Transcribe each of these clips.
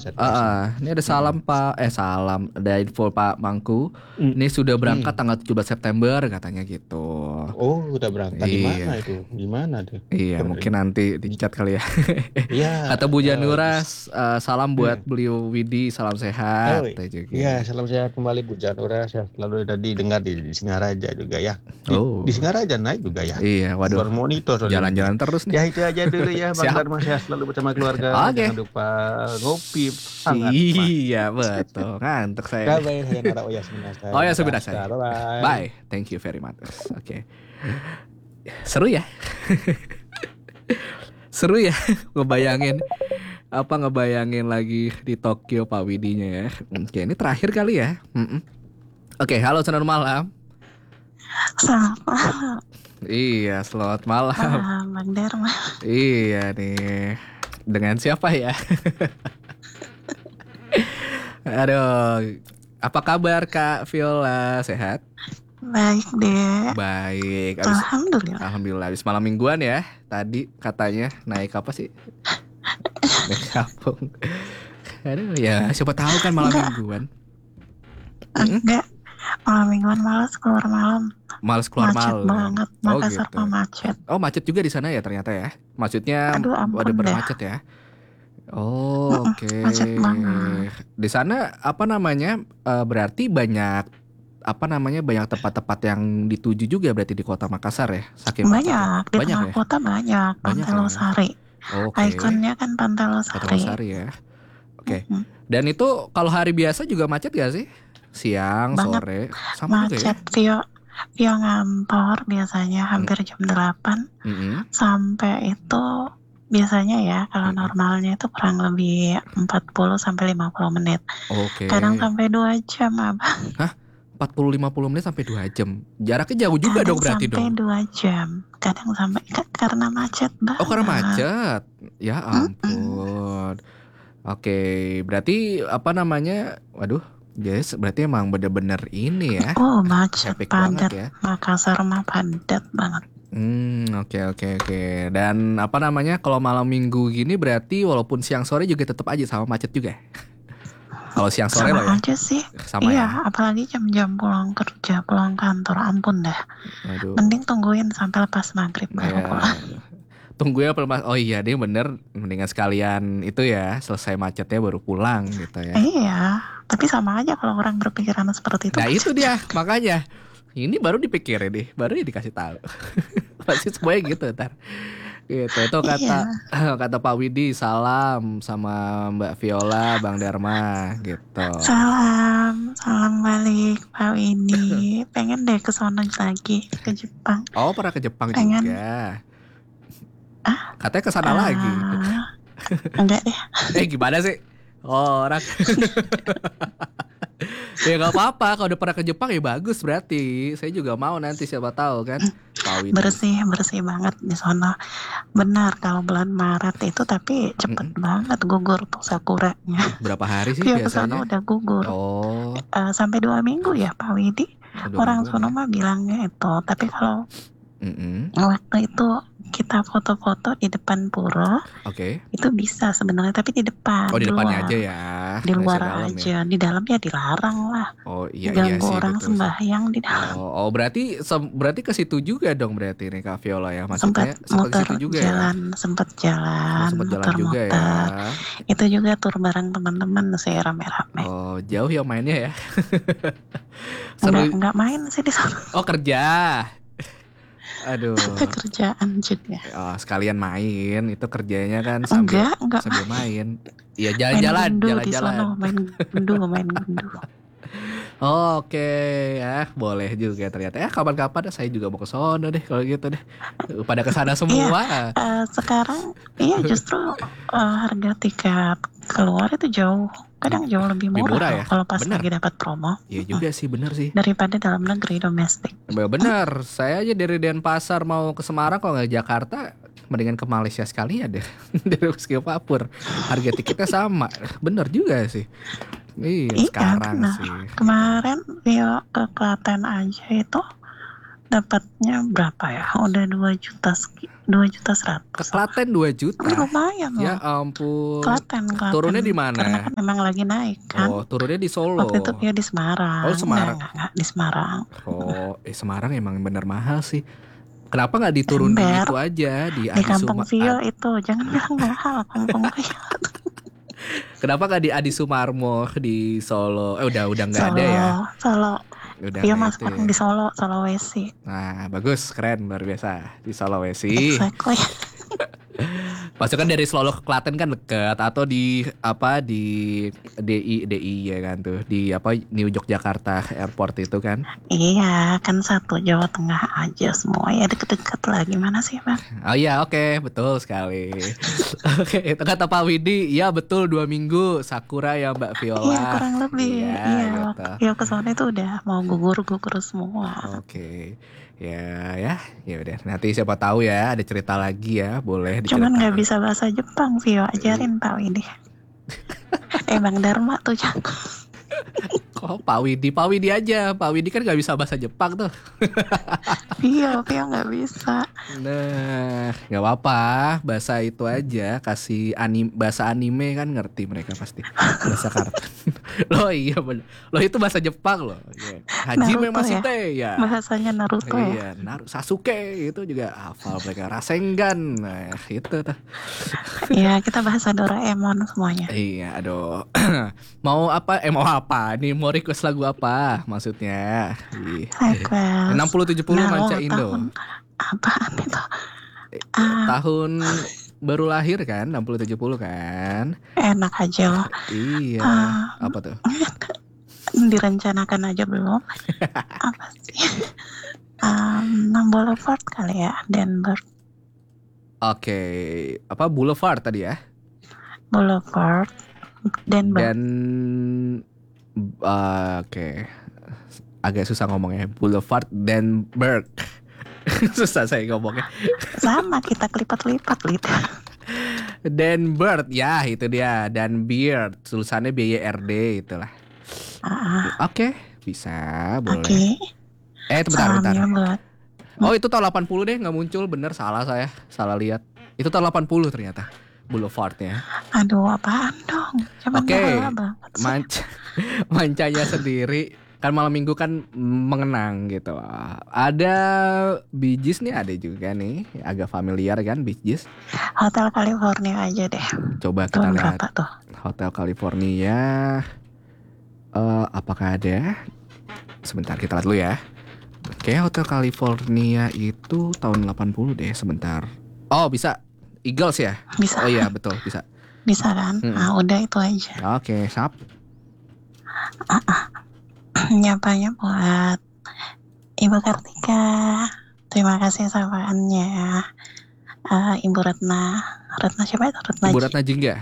Ini ada salam Pak, salam, ada info Pak Mangku. Ini sudah berangkat tanggal 17 September katanya gitu. Oh, udah berangkat. Di mana itu? Di mana tuh? Iya, mungkin nanti di chat kali ya. Iya. Kata Bu Janura, salam buat beliau Widi, salam sehat. Iya, salam sehat kembali Bu Janura. Saya selalu tadi dengar di Singaraja juga ya. Di Singaraja naik juga ya. Iya, waduh. Monitor jalan-jalan terus nih. Ya itu aja dulu ya, Bang Dharma, sehat selalu bersama keluarga. Jangan lupa ngopi. Iya, betul. Ngantuk saya. Oh ya, Subinasai. Bye. Thank you very much. Oke. Seru ya. Seru ya ngebayangin lagi di Tokyo Pak Widinya ya. Oke, ini terakhir kali ya. Oke, halo, selamat malam. Selamat malam. Iya, selamat malam. Bang Dharma. Iya nih. Dengan siapa ya? Aduh, apa kabar Kak Viola? Sehat? Baik deh. Baik. Alhamdulillah. Habis malam mingguan ya. Tadi katanya naik apa sih? Naik kampung. Aduh ya, siapa tahu kan malam mingguan. Enggak. Malam mingguan malas keluar malam. Males keluar malam. Macet banget. Makassar gitu. Macet. Oh, macet juga di sana ya ternyata ya. Maksudnya ada bermacet ya. Oh, oke. Macet banget. Di sana apa namanya? Berarti banyak banyak tempat-tempat yang dituju juga berarti di kota Makassar ya. Saking banyak. Di tengah kota banyak. Pantai Losari. Ikonnya kan Pantai Losari. Pantai Losari ya. Oke. Dan itu kalau hari biasa juga macet gak sih? Siang, banget. Sore, sama macet juga ya? Vio ngantor biasanya hampir jam 8 sampai itu biasanya ya kalau normalnya itu kurang lebih 40 sampai 50 menit. Kadang sampai 2 jam abang. Hah? 40-50 menit sampai 2 jam. Jaraknya jauh juga dong berarti dong. Sampai 2 jam. Kadang sampai karena macet banget. Oh, karena macet. Ya ampun. Oke, berarti waduh. Yes, berarti emang bener-bener ini ya. Oh, macet padat ya. Makassar mah padat banget. Oke. Dan kalau malam minggu gini berarti walaupun siang sore juga tetap aja sama macet juga. Kalau siang sore sama loh ya. Aja sih. Sama iya, ya. Apalagi jam-jam pulang kerja, pulang kantor, ampun dah. Aduh. Mending tungguin sampai lepas maghrib baru pulang. Tungguin oh iya deh bener, mendingan sekalian itu ya selesai macetnya baru pulang gitu ya. Iya, tapi sama aja kalau orang berpikiran seperti itu. Nah itu dia makanya ini baru dipikirin deh, baru dikasih tahu. Pasti semuanya gitu ntar. Gitu itu kata Pak Widi, salam sama Mbak Viola, Bang Dharma gitu. Salam balik Pak Widi. Pengen deh ke sono lagi ke Jepang. Oh, pernah ke Jepang juga. Katanya kesana lagi. Enggak deh. Gimana sih? Oh, orang. Ya gak apa-apa, kalau udah pernah ke Jepang ya bagus berarti. Saya juga mau nanti siapa tahu kan. Bersih banget di sana. Benar kalau bulan Maret itu tapi cepet banget gugur tuh sakuranya. Berapa hari sih biasanya? Biasanya udah gugur. Oh. Sampai 2 minggu ya Pak Widi. Orang sono mah bilangnya itu. Tapi kalau waktu itu kita foto-foto di depan pura, itu bisa sebenarnya, tapi di depan. Oh, di depannya aja ya. Di luar aja, di dalamnya dilarang lah. Oh iya sih. Orang betul, sembahyang di dalam. Oh berarti ke situ juga dong berarti nih Kak Viola ya. Maksudnya sempat juga jalan, ya? Sempat jalan juga ya. Itu juga tur bareng teman-teman sih rame-rame. Oh jauh ya mainnya ya. Enggak main sih di sana. Oh kerja. Aduh. Kerjaan juga. Oh, sekalian main itu kerjanya kan sambil main. Iya jalan-jalan. Main gundu. Oke ya, boleh juga ternyata. Kapan-kapan saya juga mau ke sono deh kalau gitu deh. Pada kesana semua. Sekarang justru harga tiket keluar itu kadang jauh lebih murah ya? Kalau pas lagi dapat promo. Iya juga sih, benar sih. Daripada dalam negeri domestik. Benar, saya aja dari Denpasar mau ke Semarang kalau nggak Jakarta, mendingan ke Malaysia sekali ya deh. Dari Singapura. Harga tiketnya sama, benar juga sih. Iya sekarang sih. Kemarin ke Klaten aja itu dapatnya berapa ya? Udah 2.100.000. Ke Klaten 2 juta. Lumayan loh. Ya ampun. Klaten. Turunnya di mana? Karena kan memang lagi naik kan. Oh, turunnya di Solo. Waktu itu dia di Semarang. Oh, Semarang. Enggak, di Semarang. Oh, Semarang emang bener mahal sih. Kenapa nggak diturunin itu aja di Kampung Vio itu? Jangan bilang mahal Kampung Vio. Kenapa nggak di Adi Sumarmo di Solo? Udah nggak ada ya? Solo. Udah Vio mas di Solo, Sulawesi. Nah, bagus, keren, luar biasa di Sulawesi. Exactly. Maksudnya kan dari Solo ke Klaten kan dekat, atau di DI ya kan tuh, di New Yogyakarta Airport itu kan. Iya, kan satu Jawa Tengah aja semua ya, deket-deket lah, gimana sih Bang? Oh iya, oke, betul sekali. Oke, itu kata Pak Widi, iya betul 2 minggu Sakura ya Mbak Viola. Iya, kurang lebih. Iya, gitu. Ya kesana itu udah mau gugur semua. Oke. Ya udah. Nanti siapa tahu ya ada cerita lagi ya, boleh diceritain. Cuman nggak bisa bahasa Jepang, Vio, ajarin Pak Widi. Bang Dharma tuh jago. Kok Pak Widi aja. Pak Widi kan nggak bisa bahasa Jepang tuh. Vio nggak bisa. Nah, nggak apa-apa, bahasa itu aja, kasih bahasa anime kan ngerti mereka pasti. Bahasa kartun. Loh iya bener. Loh itu bahasa Jepang loh. Hajime Masite ya. Bahasanya Naruto ya. Sasuke itu juga hafal mereka. Rasengan. Nah, itu tuh. Iya, kita bahasa Doraemon semuanya. Iya, aduh. Mau apa? Mau apa? Nih mau request lagu apa maksudnya? 60-70 Manca Indo. Apaan itu? Tahun baru lahir kan, 60-70 kan. Enak aja loh. Iya. Apa tuh? Direncanakan aja belum? Apa sih? Boulevard kali ya, Denver. Oke. Apa Boulevard tadi ya? Boulevard Denver. Oke. Agak susah ngomongnya. Boulevard Denver. Susah saya ngomongnya. Sama, kita kelipat-lipat gitu. Denver, ya itu dia. Dan Beard, tulisannya BYRD itulah. Oke, bisa, boleh. Bentar. Buat. Oh itu tahun 80 deh, nggak muncul, bener, salah saya, salah lihat. Itu tahun 80 ternyata Boulevardnya. Aduh, apaan dong? Oke, Mancanya sendiri. Kan malam minggu kan mengenang gitu. Ada Bee Gees nih, ada juga nih, agak familiar kan Bee Gees. Hotel California aja deh. Coba kita lihat tuh. Hotel California. Apakah ada? Sebentar kita lihat dulu ya. Oke, Hotel California itu tahun 80 deh, sebentar. Oh bisa, Eagles ya? Bisa. Oh iya betul, bisa. Bisa kan? Nah udah itu aja. Oke, sap. Nyapanya buat Ibu Kartika. Terima kasih sapaannya. Ibu Retna siapa itu? Ibu Retna Jingga.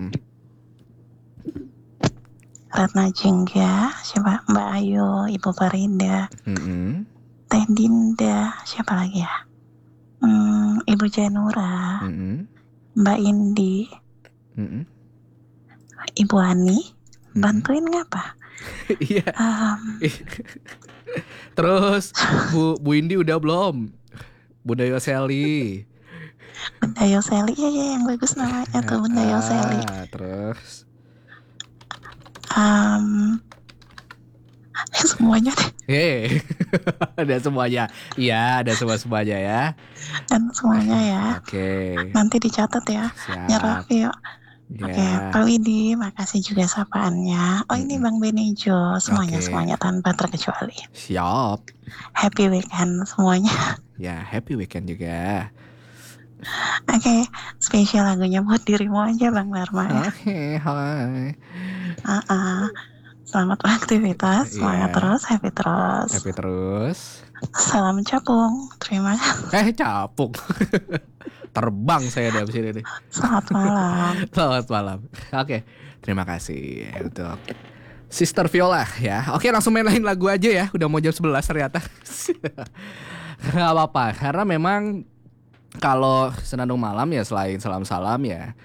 Retna Jingga, siapa? Mbak Ayu, Ibu Farida, Teh Dinda, siapa lagi ya? Ibu Janura, Mbak Indi, Ibu Ani, bantuin ngapa? Iya. Terus Bu Indi udah belum? Bunda Yoseli. Bunda Yoseli ya yang bagus namanya tuh Bunda Yoseli. Terus semuanya deh. Ada semuanya. Iya, ada semuanya ya. Dan semuanya ya. Oke. Nanti dicatat ya. Nyerah yuk. Oke, Pak Widi, makasih juga sapaannya. Oh ini Bang Benejo, semuanya tanpa terkecuali. Siap. Happy weekend semuanya. Ya, happy weekend juga. Oke, spesial lagunya buat dirimu aja Bang Dharma. Oke, hai. Selamat beraktivitas, semangat terus, happy terus. Happy terus. Salam capung, terima kasih. Capung. Terbang saya dari sini nih. Selamat malam. Selamat malam. Oke, terima kasih untuk Sister Viola ya. Oke, langsung main lagu aja ya. Udah mau jam 11 ternyata. Gak apa-apa, karena memang kalau Senandung Malam ya selain salam-salam ya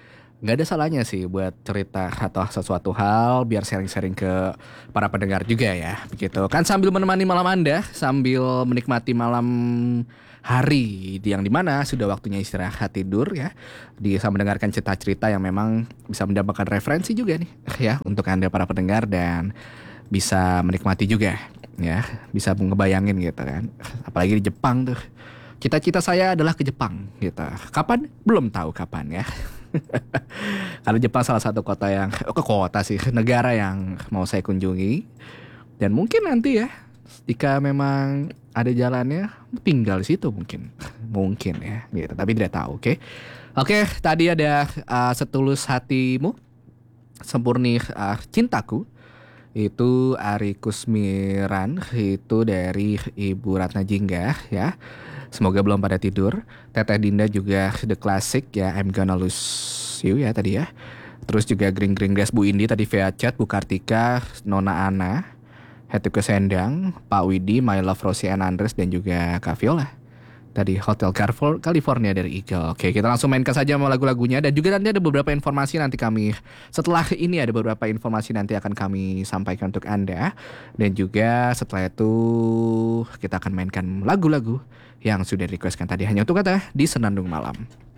Nggak ada salahnya sih buat cerita atau sesuatu hal biar sharing-sharing ke para pendengar juga ya, begitu kan, sambil menemani malam Anda, sambil menikmati malam hari yang dimana sudah waktunya istirahat tidur ya, bisa mendengarkan cerita-cerita yang memang bisa mendapatkan referensi juga nih ya untuk Anda para pendengar, dan bisa menikmati juga ya, bisa ngebayangin gitu kan, apalagi di Jepang tuh. Cita-cita saya adalah ke Jepang gitu. Kapan? Belum tahu kapan ya. Karena Jepang salah satu kota yang negara yang mau saya kunjungi. Dan mungkin nanti ya, jika memang ada jalannya, tinggal di situ mungkin. Mungkin ya gitu, tapi tidak tahu, oke. Oke, tadi ada Setulus Hatimu, Sempurni Cintaku. Itu Ari Kusmiran, itu dari Ibu Ratna Jingga ya. Semoga belum pada tidur. Teteh Dinda juga The Classic ya, I'm Gonna Lose You ya tadi ya. Terus juga Green Green Grass Bu Indi tadi via chat, Bu Kartika, Nona Ana, Hati Kesendang, Pak Widi, My Love Rosie and Andres, dan juga Kak Viola. Tadi Hotel California dari Eagle. Oke, kita langsung mainkan saja sama lagu-lagunya. Dan juga nanti ada beberapa informasi nanti kami, setelah ini ada beberapa informasi nanti akan kami sampaikan untuk Anda. Dan juga setelah itu kita akan mainkan lagu-lagu yang sudah requestkan tadi hanya untuk kata di Senandung Malam.